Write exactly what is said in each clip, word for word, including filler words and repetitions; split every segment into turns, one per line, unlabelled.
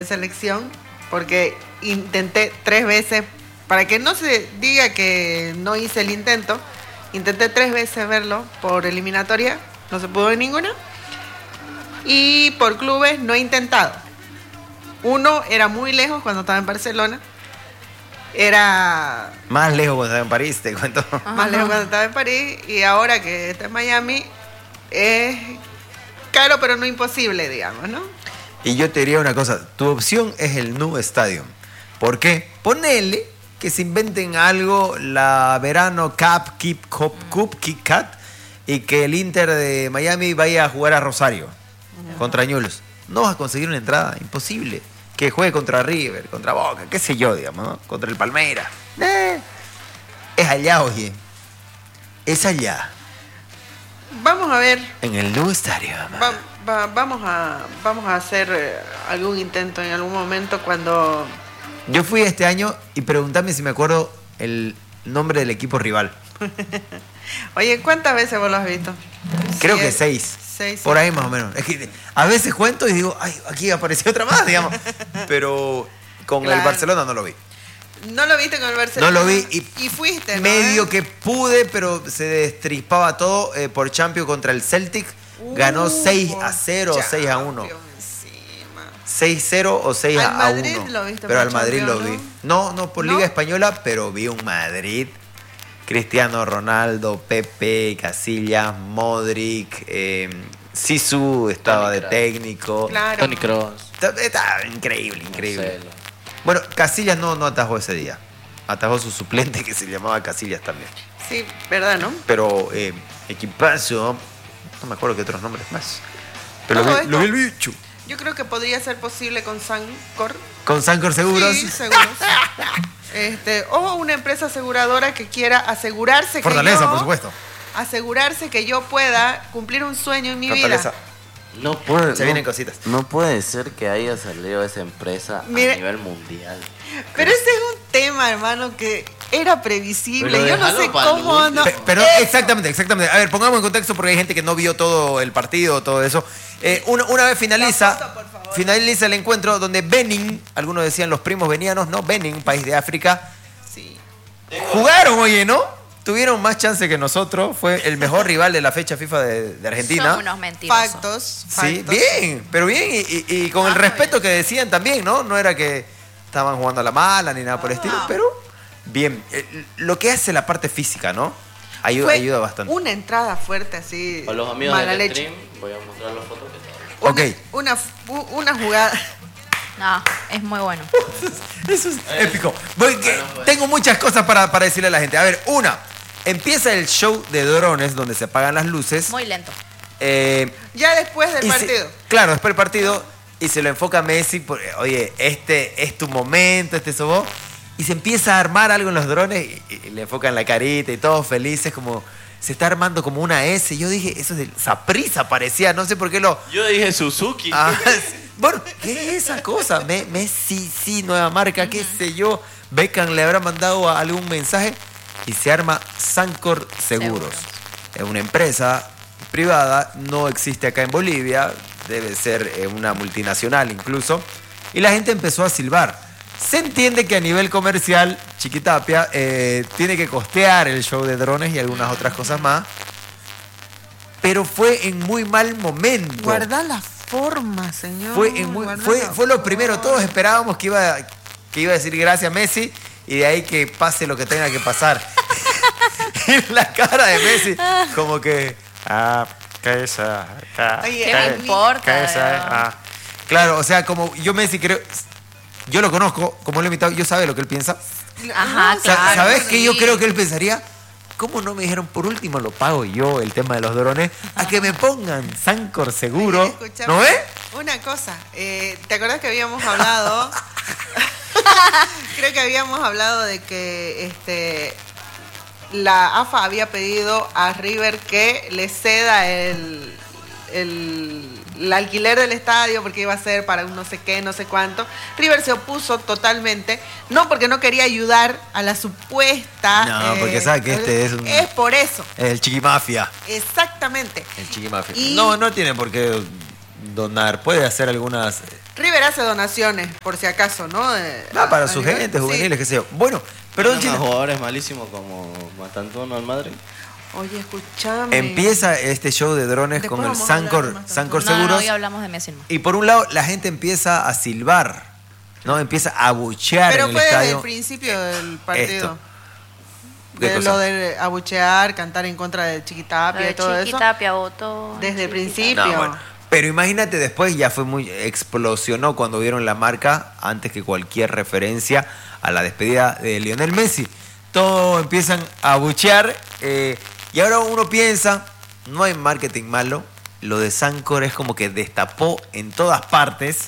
selección, porque intenté tres veces, para que no se diga que no hice el intento, intenté tres veces verlo por eliminatoria, no se pudo en ninguna, y por clubes no he intentado. Uno era muy lejos cuando estaba en Barcelona, era...
Más lejos cuando estaba en París, te cuento.
Ajá. Más lejos cuando estaba en París, y ahora que está en Miami, es caro pero no imposible, digamos, ¿no?
Y yo te diría una cosa, tu opción es el Nou Stadium. ¿Por qué? Ponele que se inventen algo, la Verano Cup, Keep Cup, Cup, Kit Kat, y que el Inter de Miami vaya a jugar a Rosario uh-huh. contra Ñulos. No vas a conseguir una entrada, imposible. Que juegue contra River, contra Boca, qué sé yo, digamos, ¿no? Contra el Palmeiras. Eh, es allá, oye. Es allá.
Vamos a ver.
En el Nou Stadium.
Va, va, vamos, a, vamos a hacer eh, algún intento en algún momento cuando...
Yo fui este año y preguntame si me acuerdo el nombre del equipo rival.
Oye, ¿cuántas veces vos lo has visto?
Creo
sí,
que seis.
Seis.
Por ahí más o menos. Es que a veces cuento y digo, ay, aquí apareció otra más, digamos. Pero con claro. el Barcelona no lo vi.
No lo viste con el Barcelona.
No lo vi y,
y fuiste, ¿no?
Medio eh? que pude, pero se destrispaba todo eh, por Champions contra el Celtic. Uh, Ganó seis a cero o seis a uno. seis cero o seis a uno.
Madrid lo viste
pero al Madrid
Champions,
lo vi. No, no por ¿No? Liga Española, pero vi un Madrid. Cristiano Ronaldo, Pepe, Casillas, Modric, eh, Sisu estaba Tony de Kroos. técnico.
Claro. Toni Kroos.
Estaba increíble, increíble. Bueno, Casillas no, no atajó ese día. Atajó su suplente que se llamaba Casillas también.
Sí, verdad, ¿no?
Pero eh, equipazo, no me acuerdo qué otros nombres más. Pero lo vi, lo vi el bicho.
Yo creo que podría ser posible con Sancor.
¿Con Sancor Seguros?
Sí, seguros. Este, o una empresa aseguradora que quiera asegurarse
Fortaleza,
que yo,
por supuesto.
Asegurarse que yo pueda cumplir un sueño en mi
Fortaleza.
vida.
No puede,
Se
no,
vienen cositas.
No puede ser que haya salido esa empresa Mire, a nivel mundial.
Pero ese es un tema, hermano, que era previsible. Pero yo no sé cómo no.
Pero, pero exactamente, exactamente. A ver, pongamos en contexto porque hay gente que no vio todo el partido, todo eso. Eh, una, una vez finaliza, foto, finaliza el encuentro donde Benin, algunos decían los primos venianos, no, Benin, país de África,
sí.
jugaron, oye, ¿no? Tuvieron más chance que nosotros, fue el mejor rival de la fecha FIFA de, de Argentina.
Son unos mentirosos.
Factos,
Sí,
factos.
bien, pero bien, y, y, y con ah, el respeto bien. que decían también, ¿no? No era que estaban jugando a la mala ni nada por el estilo,
no.
pero bien. Eh, lo que hace la parte física, ¿no? Ayuda,
Fue
ayuda bastante.
Una entrada fuerte así.
Para los amigos
mala
del
leche.
stream, voy a mostrar las fotos que
una,
Ok.
Una, una jugada.
No, es muy bueno.
Eso es épico. Voy, que, tengo muchas cosas para, para decirle a la gente. A ver, una. Empieza el show de drones donde se apagan las luces.
Muy lento.
Eh,
ya después del partido.
Se, claro, después del partido. Y se lo enfoca a Messi. Por, oye, este es tu momento, este sos vos. Y se empieza a armar algo en los drones. Y, y le enfocan la carita y todos felices. Como se está armando como una S. Yo dije, eso es de Saprissa parecía. No sé por qué lo...
Yo dije Suzuki.
Ah, bueno, ¿qué es esa cosa? Me, Messi, sí, nueva marca, qué sé yo. Beckham le habrá mandado algún mensaje. Y se arma Sancor Seguros. Seguros. Es una empresa privada, no existe acá en Bolivia, debe ser una multinacional incluso. Y la gente empezó a silbar. Se entiende que a nivel comercial, Chiquitapia eh, tiene que costear el show de drones y algunas otras cosas más. Pero fue en muy mal momento.
Guarda la forma, señor.
Fue, en muy, fue, fue lo primero, todos esperábamos que iba, que iba a decir gracias Messi. Y de ahí que pase lo que tenga que pasar. Y la cara de Messi, como que... Ah, ¿qué es esa?
Oye, ¿qué me importa?
¿Qué es ah. Claro, o sea, como yo Messi creo... Yo lo conozco, como lo he invitado, yo sabe lo que él piensa.
Ajá, claro.
¿Sabes
sí.
qué yo creo que él pensaría? ¿Cómo no me dijeron, por último lo pago yo, el tema de los drones? A que me pongan Sancor Seguro. Oye, ¿no es?
Una cosa, eh, ¿te acuerdas que habíamos hablado... Creo que habíamos hablado de que este la A F A había pedido a River que le ceda el, el, el alquiler del estadio porque iba a ser para un no sé qué, no sé cuánto. River se opuso totalmente, no porque no quería ayudar a la supuesta...
No,
eh,
porque sabe que este es un...
Es por eso.
El Chiquimafia.
Exactamente.
El Chiquimafia.
Y...
No, no tiene por qué donar, puede hacer algunas...
River hace donaciones, por si acaso, ¿no? Eh,
No, para
a
sus
nivel-
gentes
sí.
juveniles, qué sé yo. Bueno, pero
Pero
China,
jugadores malísimos como Matantuono al Madrid.
Oye, escúchame.
empieza este show de drones
Después
con el
vamos a hablar
Sancor,
más
Sancor
No, no,
Seguros.
hoy hablamos de Messi. No.
Y por un lado, la gente empieza a silbar, ¿no? Empieza a buchear
Pero
en el
fue desde
estadio.
el principio del partido.
Esto. ¿Qué
De
cosa?
lo de abuchear, cantar en contra de Chiquitapia y todo eso.
Chiquitapia votó.
Desde el
Chiquitapia.
principio.
No, bueno. Pero imagínate después, ya fue muy. Explosionó cuando vieron la marca antes que cualquier referencia a la despedida de Lionel Messi. Todos empiezan a buchear. eh, y ahora uno piensa, no hay marketing malo. Lo de Sancor es como que destapó en todas partes.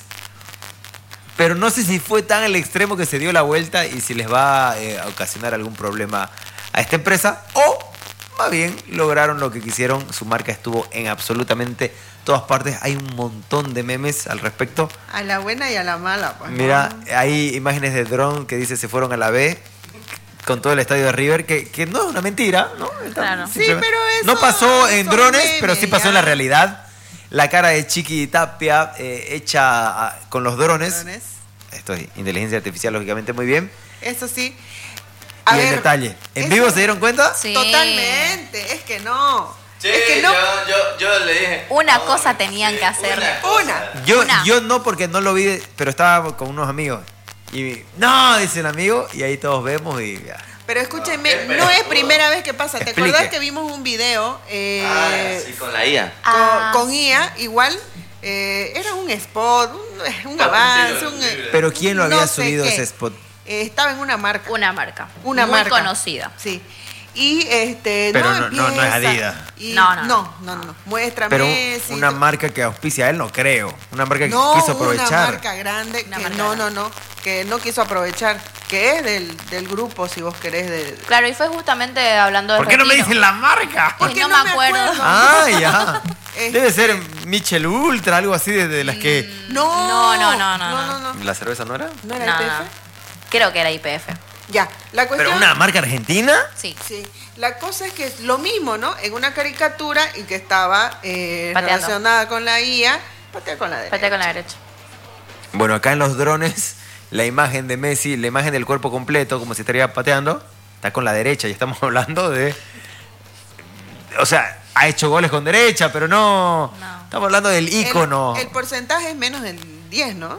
Pero no sé si fue tan al extremo que se dio la vuelta y si les va eh, a ocasionar algún problema a esta empresa. O más bien lograron lo que quisieron. Su marca estuvo en absolutamente todas partes. Hay un montón de memes al respecto.
A la buena y a la mala, pues.
Mira,
¿no?
hay imágenes de dron que dice se fueron a la B con todo el estadio de River, que, que no es una mentira, ¿no? Está-
Claro.
Sí,
simplemente-
pero eso-
no pasó en
son
drones,
memes,
pero sí pasó
ya.
en la realidad. La cara de Chiqui Tapia eh, hecha ah, con los drones.
Drones.
Esto es inteligencia artificial, lógicamente, muy bien.
Eso sí.
y el detalle. ¿En
eso-
vivo se dieron cuenta?
Sí.
Totalmente. Es que no.
Sí,
es que no.
yo, yo, yo le dije.
Una
no,
cosa tenían
sí,
que hacer.
una cosa.
Una.
Yo,
Una.
yo no, porque no lo vi, pero estaba con unos amigos. Y no, dice el amigo, y ahí todos vemos y ya.
Pero escúchenme, no es primera vez que pasa. ¿Te
Explique.
acordás que vimos un video eh,
Ah, sí, con la I A.
con,
Ah,
con
sí.
I A? Igual eh, era un spot, un, un avance, un, eh,
Pero ¿quién lo
no
había
sé
subido
qué.
ese spot?
Eh, estaba en una marca.
Una marca.
Una
muy
marca.
conocida.
Sí. Y este.
Pero no- no- no es
empieza-
Adidas.
y-
No, no,
no, no, no. Muéstrame.
Pero
Messi,
una
to-
marca que auspicia a él, no creo. Una marca que
No,
quiso
una
aprovechar.
marca grande
Una
que
marca
no, no,
grande.
no. Que no quiso aprovechar. Que es del, del grupo, si vos querés. De,
Claro, y fue justamente hablando de
¿Por qué no me
retiro.
dicen la marca?
Porque
Uy, no,
no
me
me
acuerdo.
acuerdo.
Ah, ya.
Este-
Debe ser Michel Ultra, algo así de, de las que.
No,
No, no, no, no,
no, no,
no.
no.
¿La cerveza no era?
¿No era
No,
I P F?
no. Creo que era I P F.
Ya, la cuestión...
¿Pero una marca argentina?
Sí.
Sí, la cosa es que es lo mismo, ¿no? En una caricatura y que estaba eh,
Pateando.
relacionada con la I A, patea con la derecha.
Patea con la derecha.
Bueno, acá en los drones, la imagen de Messi, la imagen del cuerpo completo, como si estaría pateando, está con la derecha. Y estamos hablando de. O sea, ha hecho goles con derecha, pero no.
No.
Estamos hablando del
El-
ícono.
El, porcentaje es menos del diez, ¿no?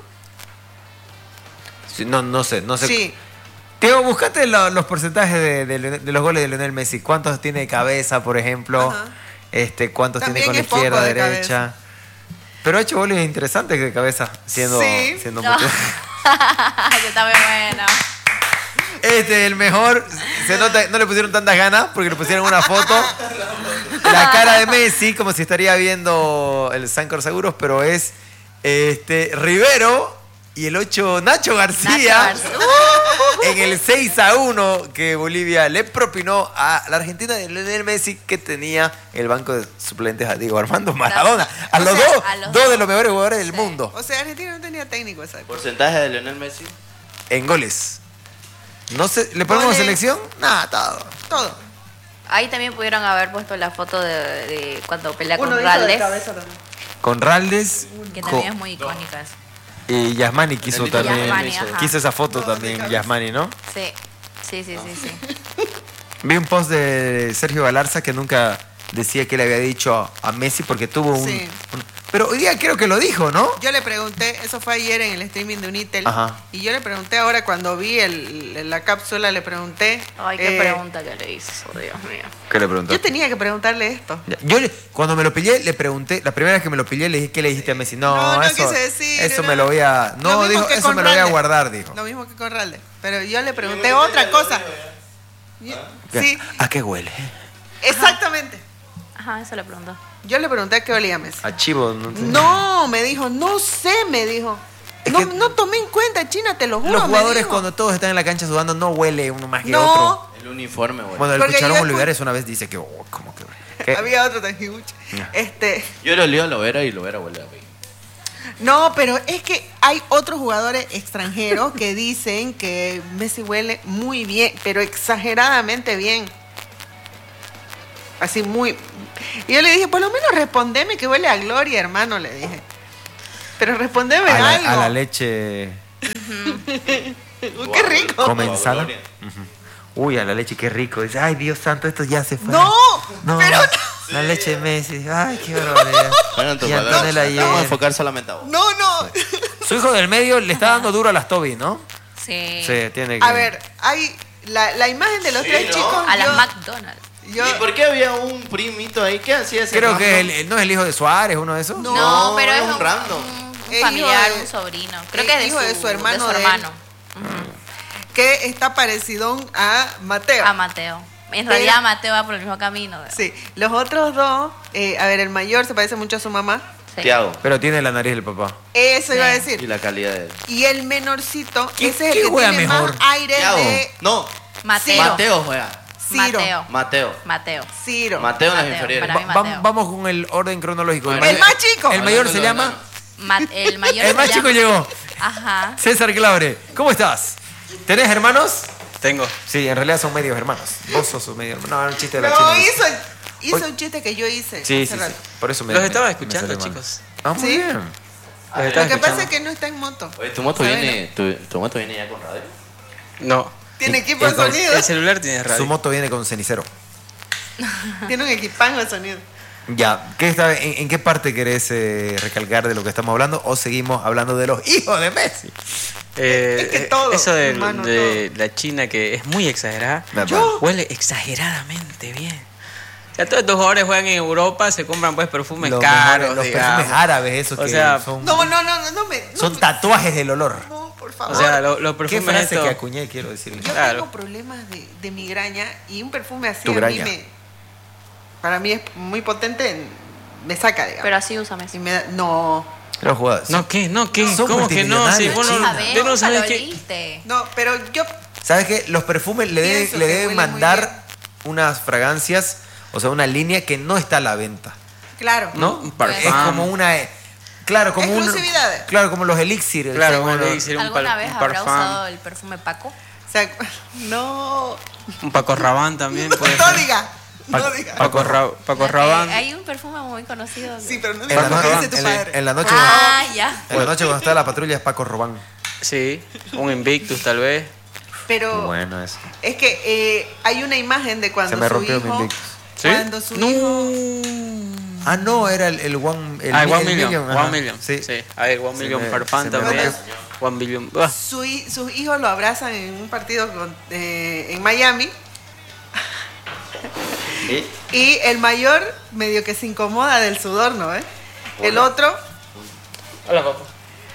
Sí, No, no sé, no sé.
Sí.
Teo, buscate lo- los porcentajes de, de- de los goles de Lionel Messi. ¿Cuántos tiene de cabeza, por ejemplo?
Ajá.
Este, ¿Cuántos
También
tiene con la
es poco
izquierda,
de
derecha?
cabeza.
Pero ha hecho goles interesantes de cabeza, siendo,
Sí.
siendo
No.
mucho.
Yo también bueno.
Este, el mejor. Se nota, no le pusieron tantas ganas porque le pusieron una foto. La cara de Messi, como si estaría viendo el Sancor Seguros, pero es este Rivero y el ocho Nacho García.
Nacho García.
En el seis a uno que Bolivia le propinó a la Argentina de Lionel Messi, que tenía el banco de suplentes a Diego Armando Maradona. A los
O sea,
dos,
a los
dos de
dos.
los mejores jugadores del
Sí.
mundo
O sea, Argentina no tenía técnico esa época.
Porcentaje de Lionel Messi.
en goles. No sé, ¿le ponemos
Goles.
selección? Nada, todo.
Todo.
Ahí también pudieron haber puesto la foto de, de cuando pelea con
Uno hizo de
Raldes.
cabeza también.
Con Raldes
Que
co-
también es muy icónica esa.
y Yasmani quiso
Y
también.
Yasmani, ajá.
Quiso esa foto
No, de
también,
cabeza.
Yasmani, ¿no?
Sí. Sí, sí, sí, sí.
Vi un post de Sergio Galarza que nunca decía que le había dicho a, a Messi porque tuvo un,
Sí.
un- Pero hoy día creo que lo dijo, ¿no?
Yo le pregunté, eso fue ayer en el streaming de Unitel,
Ajá.
y yo le pregunté ahora cuando vi el, la cápsula, le pregunté...
Ay, qué
eh,
pregunta que le hizo, Dios mío.
¿Qué le preguntó?
Yo tenía que preguntarle esto.
Ya, Yo le- cuando me lo pillé, le pregunté, la primera vez que me lo pillé, le dije, ¿qué le dijiste a Messi? No,
No, no
eso,
quise decir,
eso
era-
me lo voy a...
Lo
No,
mismo
dijo,
que
eso
con
me lo voy a
Ralde.
guardar, dijo.
Lo mismo que con Ralde. Pero yo le pregunté otra cosa. Yo-
¿Qué?
Sí,
¿A qué huele?
exactamente.
Ajá, eso le preguntó.
Yo le pregunté a qué olía Messi.
A chivo, no sé.
No, me dijo, no sé, me dijo.
Es
No,
que-
no tomé en cuenta, China, te lo juro.
Los
me
jugadores
dijo.
cuando todos están en la cancha sudando no huele uno más que
No.
otro.
El uniforme, güey.
Bueno, el
Porque
cucharón
yo-
Olivares una vez dice que, oh, ¿cómo que? ¿Qué?
Había otro también.
Ya.
Este,
Yo le olí a Lovera y Lovera huele a mí.
no, pero es que hay otros jugadores extranjeros que dicen que Messi huele muy bien, pero exageradamente bien. Así muy. Y yo le dije, por lo menos respondeme que huele a gloria, hermano, le dije. Pero respondeme
A la,
algo.
a la leche
Uy, qué rico.
comenzada. Ujú. Uy, a la leche, qué rico. Dice, ay, Dios santo, esto ya se fue.
No,
No,
pero
la leche de Messi. Ay, qué barbaridad.
Bueno, en tu
Y
palabra,
Antonella
vamos a
ayer.
enfocar solamente a vos.
no, no.
Su hijo del medio le está dando duro a las Toby, ¿no?
Sí.
Sí, tiene que...
A ver, hay la, la imagen de los
Sí,
tres
¿no?
chicos.
A
yo,
las McDonald's.
yo-
¿Y por qué había un primito ahí? ¿Qué hacía ese
Creo que
random?
el- el- no es el hijo de Suárez, uno de esos.
No.
No, pero
es
es
un
un,
random.
un
Es
familiar,
hijo de-
un sobrino. Creo
es
que es de
hijo
su,
de su hermano
de su
de él.
hermano.
que está parecido a Mateo.
A Mateo. En
Pero-
realidad Mateo va por el mismo camino.
Sí, los otros dos, eh, a ver, el mayor se parece mucho a su mamá.
Sí.
Tiago.
Pero tiene la nariz del papá.
Eso
Sí.
iba a
Y
decir.
la calidad de él.
Y el menorcito,
¿Qué-
ese es
qué
el que
juega
tiene
mejor?
más aire
Tiago.
de
No.
Mateo.
Mateo juega.
Ciro.
Mateo.
Mateo.
Mateo.
Ciro.
Mateo en las
Mateo,
inferiores.
para mí
Va-
Mateo.
vamos con el orden cronológico.
El
mayor-
más chico.
El mayor
Hablando
se
de los
llama...
hermanos.
Ma- el mayor
El
se
más chico
llama-
llegó.
Ajá.
César Claure. ¿Cómo estás? ¿Tenés hermanos?
Tengo.
Sí, en realidad son medios hermanos. Vos sos un medio hermano. No, era un chiste de la
No,
China.
hizo, hizo
Oye.
un chiste que yo hice.
Sí,
hace
sí, sí.
rato.
Por eso me
Los
me-
estaba
me
escuchando,
salió mal.
chicos.
Ah, muy
Sí.
bien.
Los estaba
Lo que pasa
escuchando.
es que no está en moto.
Oye, ¿tu moto,
¿Sabe,
viene, tu, tu moto viene ya con radio?
No.
Tiene
Y-
equipo de
y con-
sonido.
El celular tiene radio.
Su moto viene con cenicero.
Tiene un equipaje de sonido.
Ya, ¿qué está, en, en qué parte querés eh, recalcar de lo que estamos hablando o seguimos hablando de los hijos de Messi?
Eh,
Es que
eh,
todo,
eso de,
hermano,
de la China que es muy exagerada.
Me
Yo-
Huele exageradamente bien. O sea, todos estos jugadores juegan en Europa, se compran pues perfumes
Los
caros,
mejores- los
digamos.
perfumes árabes, esos
O
que
sea,
son,
No, no, no, no, no me. No,
son
me-
tatuajes del olor.
no, por favor.
O sea, lo- los
¿Qué
perfumes
frase
estos-
que acuñé quiero decirle?
Yo
claro.
tengo problemas de, de migraña y un perfume así
Tu
a mí
graña.
me. Para mí es muy potente, me saca, digamos.
Pero así usa Messi.
Y me da- no,
Los jugadores.
No, ¿qué? No, ¿qué?
Son
¿Cómo que no? Sí,
multimillonarios,
vos no,
China.
Sabés,
vos no sabés
lo
qué.
oliste.
no, pero yo.
¿Sabes qué? Los perfumes le deben,
Pienso
le
que
deben
huele muy
mandar unas fragancias, o sea, una línea que no está a la venta.
Claro.
¿No?
Un
Es
parfum.
como una... Claro, como un...
Exclusividad.
Claro, como los elixir.
Claro,
como
un
los-
elixir, un,
¿Alguna
par-
vez
un
habrá
parfum,
usado el perfume Paco?
O sea, no.
un Paco Rabanne también. puede
No
ser.
diga. No
Paco-
diga.
Paco, Ra- Paco
Eh,
Rabanne.
hay un perfume muy conocido.
Sí, pero no
En
diga
la,
lo
no-
que dice
en
tu
la-
padre.
en la noche...
Ah, ya.
En la noche cuando está la patrulla es Paco Robán.
Sí, un Invictus tal vez.
Pero
Bueno, eso.
es que eh, hay una imagen de cuando
Se me
su
rompió mi
hijo.
Invictus.
¿Sí?
Cuando su
No.
hijo.
Ah, no, era el, el One... El,
ah, el One
el
Million.
ajá.
One Million.
Sí.
Sí. A ver, One
Se
Million
me-
Parfum
se me
también.
rompió.
One Million. Ah,
Su hi- sus hijos lo abrazan en un partido con- eh, en Miami. Y el mayor medio que se incomoda del sudor, ¿no? ¿Eh? El otro,
Hola, papá.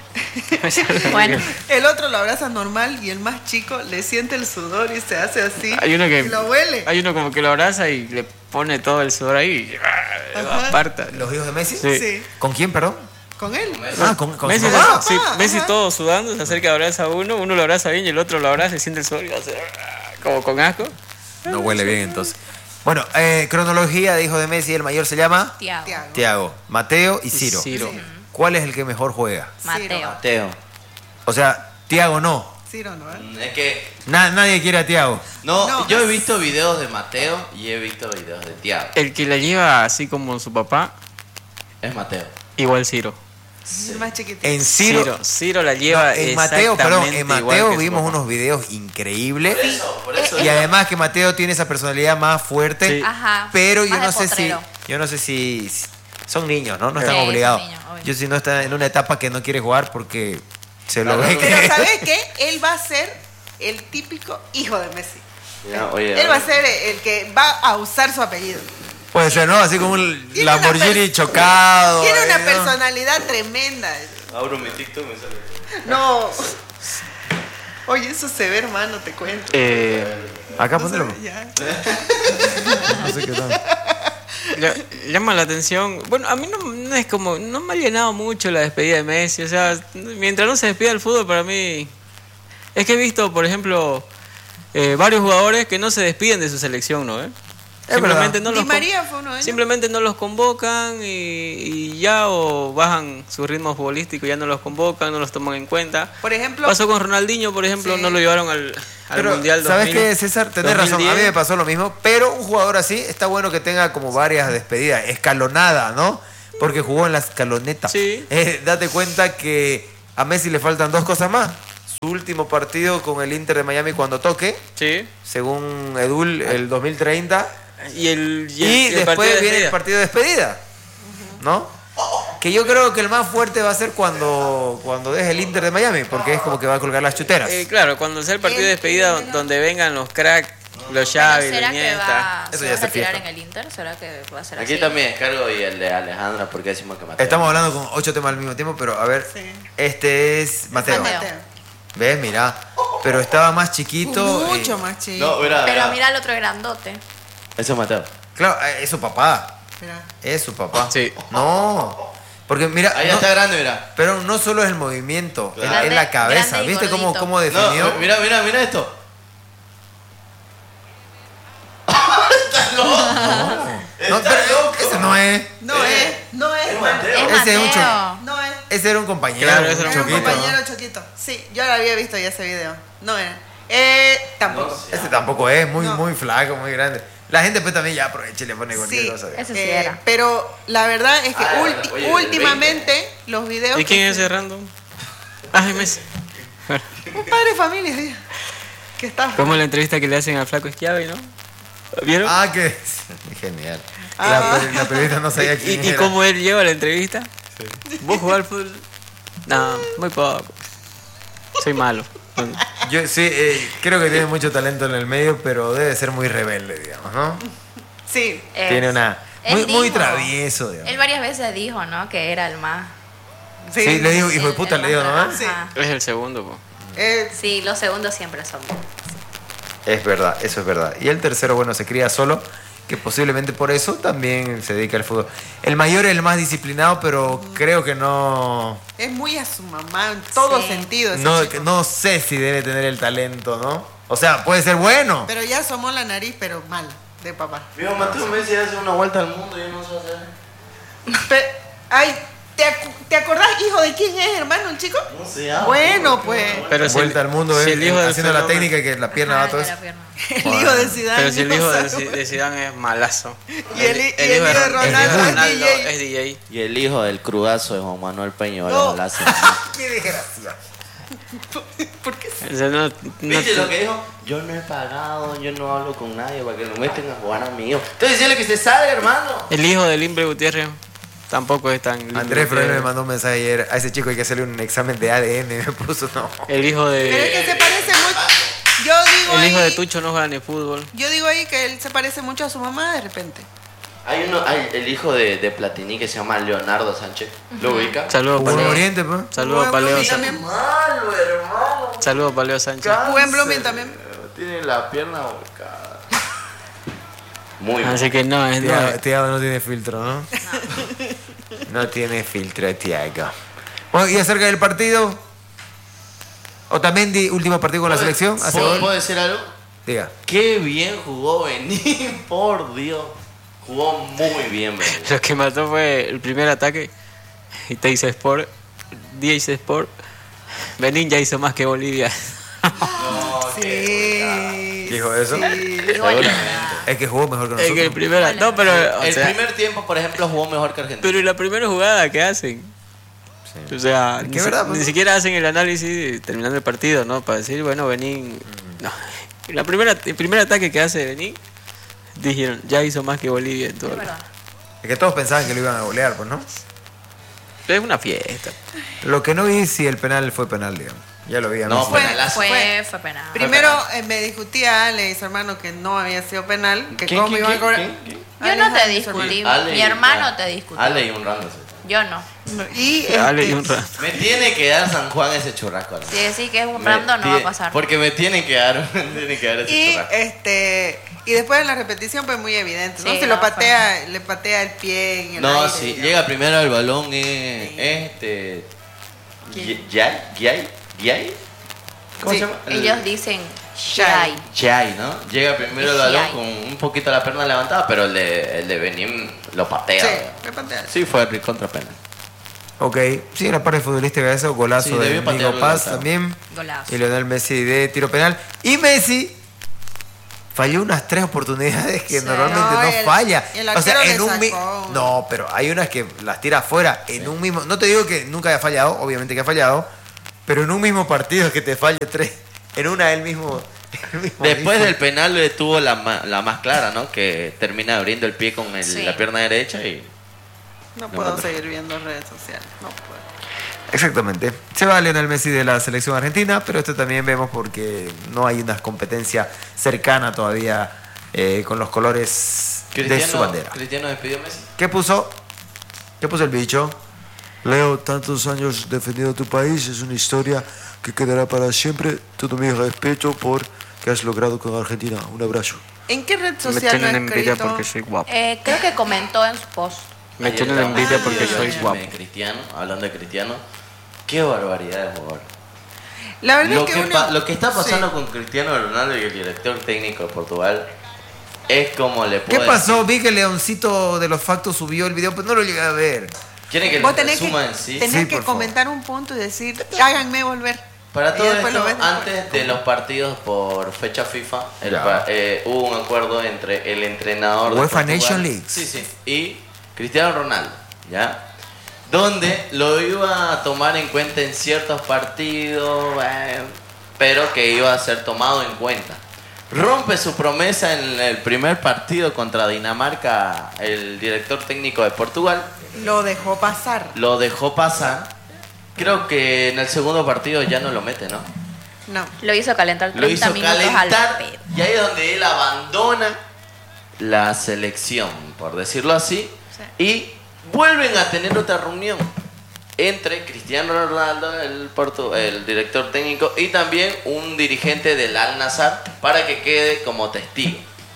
Bueno,
el otro lo abraza normal y el más chico le siente el sudor y se hace así.
Hay uno que
y lo huele.
Hay uno como que lo abraza y le pone todo el sudor ahí y ah, lo
Ajá.
aparta.
¿Los hijos de Messi?
Sí.
Sí.
¿Con quién, perdón?
Con él.
Ah, con, con
Messi,
su mamá.
sí,
Ajá,
Messi
ajá.
todo sudando, se acerca, abraza a uno, uno lo abraza bien y el otro lo abraza y siente el sudor y hace ah, como con asco.
No huele bien entonces. Bueno, eh, cronología de hijos de Messi, el mayor se llama
Tiago.
Tiago.
Tiago, Mateo y Ciro.
Ciro.
¿Cuál es el que mejor juega?
Mateo.
Mateo.
O sea, Tiago no.
Ciro, ¿no? ¿Eh?
Mm, Es que.
Na- nadie quiere a Tiago.
No,
No.
yo he visto videos de Mateo y he visto videos de Tiago.
El que la lleva así como su papá,
Es Mateo.
igual Ciro.
El más chiquitito.
En Ciro,
Ciro, Ciro la
no,
lleva
en Mateo, perdón, en
exactamente igual
Mateo
que su
vimos
papá.
unos videos increíbles.
Por eso, por eso.
Y además que Mateo tiene esa personalidad más fuerte.
Sí.
Ajá.
Pero yo
más
no
de
sé si,
potrero.
yo no sé si si- son niños, ¿no? No
Sí,
están
son
obligados.
niños, obvio.
Yo si no está en una etapa que no quiere jugar porque se lo ve
Pero
que
¿sabes qué? Él va a ser el típico hijo de Messi.
Ya, oye,
Él va a ser el que va a usar su apellido.
puede ser, ¿no? Así como un
Tiene una
Lamborghini
per-
chocado.
Tiene una
¿no?
personalidad tremenda.
abro mi TikTok me sale.
No. Oye, eso se ve, hermano, te cuento.
Eh,
Acá
No se
ponelo.
ve, ya.
No sé qué tal.
lla- llama la atención. Bueno, a mí no, no es como, no me ha llenado mucho la despedida de Messi. O sea, mientras no se despida el fútbol, para mí. Es que he visto, por ejemplo, eh, varios jugadores que no se despiden de su selección, ¿no? ¿Eh?
Es
Simplemente
verdad.
no
Di
los con-
María fue uno de ellos.
Simplemente no los convocan y, y ya o bajan su ritmo futbolístico, ya no los convocan, no los toman en cuenta.
Por ejemplo,
Pasó con Ronaldinho, por ejemplo,
Sí.
no lo llevaron al, al
Pero,
Mundial
¿sabes
dos mil,
qué, César? Tenés razón, a mí me
dos mil diez.
pasó lo mismo, pero un jugador así está bueno que tenga como varias despedidas, escalonada, ¿no? porque jugó en la escaloneta.
Sí.
Eh, date cuenta que a Messi le faltan dos cosas más. Su último partido con el Inter de Miami cuando toque,
Sí.
según Edul, el dos mil treinta.
Y, el,
Y,
el- el partido
después
de
viene el
despedida.
partido de despedida, ¿no? Que yo creo que el más fuerte va a ser cuando, cuando deje el Inter de Miami, porque es como que va a colgar las chuteras.
Eh, claro, cuando sea el partido de
El-
despedida
el-
donde vengan los cracks, los
Pero
Xavi, los
¿será que
Iniesta.
va,
Eso
se
ya
va a
es el
retirar
fiesta.
en el Inter? ¿Será que va a ser
Aquí
así?
también descargo y el de Alejandra porque decimos que Mateo.
Estamos hablando con ocho temas al mismo tiempo, pero a ver,
Sí.
este es Mateo.
Mateo.
Mateo.
¿Ves? Mira, pero estaba más chiquito.
Mucho
eh,
más chico.
No, mira,
Pero
mira.
mira el otro grandote.
Eso es Mateo.
Claro, eh, es su papá.
Mira.
Es su papá.
Sí.
No, porque mira,
Ahí
no-
está grande, mira.
pero no solo es el movimiento, es-
Claro.
es la cabeza.
Grande y
¿Viste cómo,
gordito.
cómo definió?
No, mira, mira, mira esto.
No, pero ese no es.
No es, no es.
Es
Ese es un
Mateo.
No es.
Ese era un compañero.
Claro, ese era
un
Era un
choquito, ¿no?
compañero choquito. Sí, yo lo había visto ya ese video. No era. Eh, tampoco.
Ese tampoco es, muy,
No.
muy flaco, muy grande. La gente pues también ya aprovecha y le pone cualquier
Sí,
cosa.
Ese sí
eh,
era.
pero la verdad es que
Ah,
ulti-
oye, el
últimamente los videos.
¿Y quién
que
es ese random? Ay, Messi.
Un padre de familia, sí, que está.
Como la entrevista que le hacen al flaco Schiavi, ¿no? ¿Vieron?
Ah, que genial.
Ah.
La, peri- la periodista no sabía
¿Y,
quién
y
era.
cómo él lleva la entrevista? ¿Vos jugás al fútbol? No, muy poco. Soy malo.
Yo sí, eh, creo que tiene mucho talento en el medio, pero debe ser muy rebelde, digamos, ¿no?
Sí.
Es-
Tiene una...
él
Muy, muy
dijo-
travieso, digamos.
Él varias veces dijo, ¿no? Que era el más.
Sí.
Sí, le digo, hijo de
el-
puta,
el
le digo,
más-
¿no?
Sí.
Ajá.
Es el segundo, po.
Eh,
Sí, los segundos siempre son.
Es verdad, eso es verdad. Y el tercero, bueno, se cría solo, que posiblemente por eso también se dedica al fútbol. El mayor es el más disciplinado, pero creo que no...
es muy a su mamá en todo
Sí.
sentido. ese
No,
chico.
no sé si debe tener el talento, ¿no? O sea, puede ser bueno.
Pero ya asomó la nariz, pero mal, de papá.
Viejo Mateo Messi hace una vuelta al mundo y yo no sé hacer.
Pe- ay, ¿te, acu- ¿te acordás, hijo, de quién es, hermano, el chico?
No sé. ah,
Bueno, pues.
Pero si
Vuelta
el-
al mundo,
si
eh,
el hijo del
haciendo la
fenómeno-
técnica y que la pierna
Ajá,
va todo
de
eso.
la pierna.
El hijo de Zidane.
Pero si el
no
hijo de,
sabe.
de Zidane es malazo.
Y el- y el hijo de
Ron-
Ronaldo
es
Ronaldo
D J.
es D J.
Y el hijo del crudazo de Juan Manuel Peña,
No.
no. hace.
¡Qué desgracia!
¿Por qué?
O sea, no, no
¿Viste
te-
lo que dijo? Yo no he pagado, yo no hablo con nadie para que lo metan a jugar a mí. Entonces diciendo que se sabe, hermano.
El hijo de Limbre Gutiérrez tampoco es tan... Limbre
Andrés Freire me
Gutiérrez.
mandó un mensaje ayer. A ese chico hay que hacerle un examen de A D N. Me puso, no.
El hijo
Pero es
de...
que se parece mucho. Yo digo
El
ahí,
hijo de Tucho no juega ni fútbol.
Yo digo ahí que él se parece mucho a su mamá de repente.
Hay uno, hay el hijo de, de Platini que se llama Leonardo Sánchez. ¿Lo ubica?
Saludos
Jugó en
para
Oriente, pues.
Saludos
Jugó
para
en
Leo
Blooming
Sánchez.
también.
Malo, hermano.
Saludos para Leo Sánchez.
Jugó en Blooming también.
Tiene la pierna volcada. Muy mal.
Así que no, es
Tiago,
de...
Tiago no tiene filtro, ¿no? No tiene filtro, Tiago. Bueno, y acerca del partido. Otamendi, último partido con la selección. ¿Hace
¿Puedo,
gol?
¿Puedo decir algo?
Diga.
Qué bien jugó Benín, por Dios. Jugó muy bien, Benín.
Lo que mató fue el primer ataque. Y te dice Sport. D J Sport. Benín ya hizo más que Bolivia.
No,
Sí.
¿Dijo eso?
Sí.
Igualita.
Es que jugó mejor que
Es que el
nosotros.
primer... No, pero... o
el
sea,
primer tiempo, por ejemplo, jugó mejor que Argentina.
pero ¿y la primera jugada que hacen? O sea,
Es que
ni,
es
si-
verdad, pues.
ni siquiera hacen el análisis terminando el partido, ¿no? Para decir, bueno, Benín... No. La primera, el primer ataque que hace Benín, dijeron, ya hizo más que Bolivia en todo.
Es verdad.
Es que todos pensaban que lo iban a golear, pues, ¿no?
Es una fiesta.
Lo que no vi si el penal fue penal, digamos. Ya lo vi a
No,
Messi.
Fue-
penalazo.
Fue,
Fue-
fue penal.
Primero eh, me discutía Ale y su hermano que no había sido penal, que
¿Quién,
cómo
quién,
iban a
quién,
cobrar.
quién, quién?
Yo no te
Ale y su
discutí.
hermano.
Ale
Mi
y-
hermano
ah,
te discutió.
Ale y un random.
Yo no.
Y,
Ale y
este,
un rato.
Me tiene que dar San Juan ese churrasco. ¿no?
Si decís que es un
Me
random, no va a
tie-
pasar.
Porque me tienen que dar, me tienen que dar ese
y
churrasco.
este y después en la repetición pues muy evidente, ¿no?
Sí,
Se
no,
lo patea, le patea el pie en el
No,
aire,
si
digamos.
llega primero al balón eh, este
¿Quién?
Yay, Yay, Yay. ¿Cómo
Sí,
se llama? El-
Ellos dicen
Shai.
Shai.
Yay, ¿no? Llega primero el
Es
balón
Yay.
con un poquito la perna levantada, pero el de, el de Benín lo patea.
Sí,
¿verdad?
le patea.
Sí, fue el contra penal.
Ok, sí, en la parte futbolística eso, golazo
Sí,
de
debió
Nico
patearlo
Paz
lanzado.
también.
Golazo.
Y Lionel Messi de tiro penal. Y Messi falló unas tres oportunidades que
Sí.
normalmente
No,
no,
el-
falla.
el
O sea,
arquero
en
le
un mi-
sacó.
No, pero hay unas que las tira afuera en un mismo. No te digo que nunca haya fallado, obviamente que ha fallado, pero en un mismo partido que te falle tres. En una él mismo. él mismo
Después
hizo.
del penal le tuvo la, ma- la más clara, ¿no? Que termina abriendo el pie con el-
Sí.
la pierna derecha y...
No
No
puedo
mata.
seguir viendo redes sociales. No puedo.
Exactamente. Se va Lionel Messi de la selección argentina, pero esto también vemos porque no hay una competencia cercana todavía eh, con los colores de su bandera.
Cristiano despidió a Messi.
¿Qué puso? ¿Qué puso el bicho?
Leo, tantos años defendiendo tu país, es una historia que quedará para siempre. Todo mi respeto por que has logrado con Argentina. Un abrazo.
¿En qué red
Me
social no
tienen
ha
envidia
escrito?
porque soy guapo.
Eh, creo que comentó en su post.
Me
Ayer
tienen
estaba-
envidia
Ah,
porque
ya,
soy
ya.
guapo.
De Cristiano, hablando de Cristiano, qué barbaridad de jugador.
La verdad
Lo
es
que,
que, uno-
pa- lo que está pasando
Sí.
con Cristiano Ronaldo y el director técnico de Portugal es como le
¿Qué
puedo
pasó?
decir.
Vi que el Leoncito de los Factos subió el video, pero no lo llegué a ver.
¿Quieren que
Vos
les
tenés que,
resuma en sí?
tenés
Sí,
que
por favor.
comentar un punto y decir, háganme volver.
Para
Y
todo
después
esto,
lo ves después.
antes de los partidos por fecha FIFA, el
Ya.
pa- eh, hubo un acuerdo entre el entrenador de
UEFA
Portugal-
Nation League.
Sí, sí, y Cristiano Ronaldo, ¿ya? Donde lo iba a tomar en cuenta en ciertos partidos, eh, pero que iba a ser tomado en cuenta. Rompe su promesa en el primer partido contra Dinamarca, el director técnico de Portugal,
Lo dejó pasar.
lo dejó pasar. Creo que en el segundo partido ya no lo mete, ¿no?
No.
Lo hizo calentar
Lo
treinta
hizo
minutos
calentar
al pedo.
y ahí es donde él abandona la selección, por decirlo así,
Sí.
y vuelven a tener otra reunión entre Cristiano Ronaldo, el, portu- el director técnico, y también un dirigente del Al-Nassr para que quede como testigo.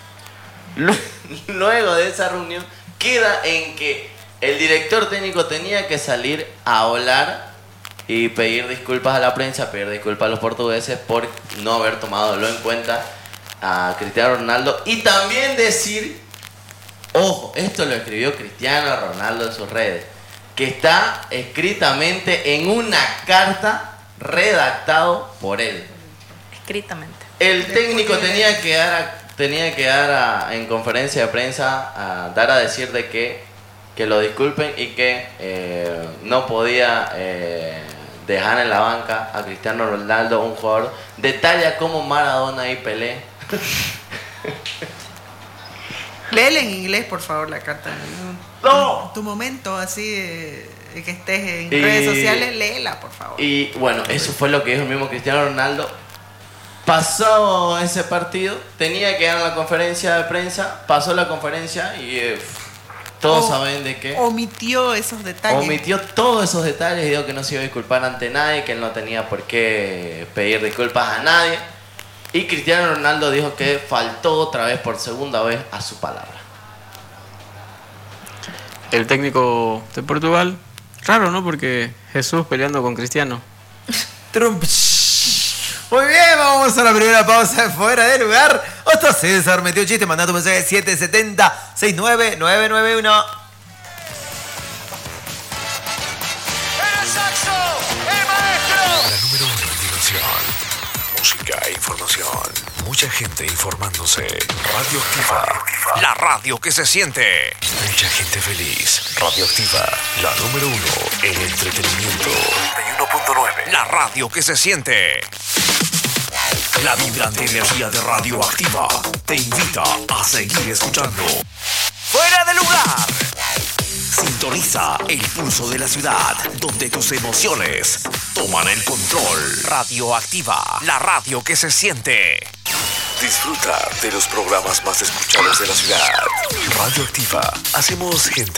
Lu- Luego de esa reunión queda en que el director técnico tenía que salir a hablar y pedir disculpas a la prensa, pedir disculpas a los portugueses por no haber tomado en cuenta a Cristiano Ronaldo y también decir, ojo, esto lo escribió Cristiano Ronaldo en sus redes, que está escritamente en una carta redactado por él.
Escritamente.
El técnico tenía que dar, a- tenía que dar a- en conferencia de prensa a dar a decir de que que lo disculpen y que eh, no podía eh, dejar en la banca a Cristiano Ronaldo, un jugador de talla como Maradona y Pelé.
Léele en inglés, por favor, la carta.
¡No!
Tu momento así eh, que estés en
Y-
redes sociales, léela, por favor.
Y bueno, eso fue lo que dijo el mismo Cristiano Ronaldo. Pasó ese partido, tenía que dar la conferencia de prensa, pasó la conferencia y eh, todos
O-
saben de qué.
Omitió esos detalles.
Omitió todos esos detalles y dijo que no se iba a disculpar ante nadie, que él no tenía por qué pedir disculpas a nadie. Y Cristiano Ronaldo dijo que faltó otra vez por segunda vez a su palabra.
El técnico de Portugal, raro, ¿no? Porque Jesús peleando con Cristiano.
Trump. Muy bien, vamos a la primera pausa fuera de lugar. Otro César metió chiste, manda tu mensaje siete siete cero, seis nueve nueve nueve uno.
La número uno en diversión, música e información. Mucha gente informándose. Radioactiva, la radio que se siente. Mucha gente feliz. Radioactiva, la número uno en entretenimiento. noventa y uno punto nueve. La radio que se siente. La vibrante energía de Radioactiva te invita a seguir escuchando. Fuera de lugar. Sintoniza el pulso de la ciudad, donde tus emociones toman el control. Radioactiva, la radio que se siente. Disfruta de los programas más escuchados de la ciudad. Radioactiva, hacemos gente